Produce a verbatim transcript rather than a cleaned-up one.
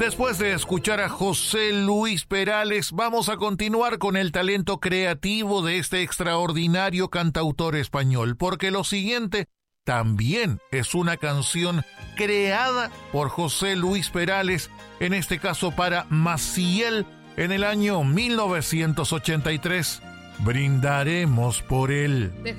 Después de escuchar a José Luis Perales, vamos a continuar con el talento creativo de este extraordinario cantautor español, porque lo siguiente también es una canción creada por José Luis Perales, en este caso para Maciel, en el año mil novecientos ochenta y tres. Brindaremos por él.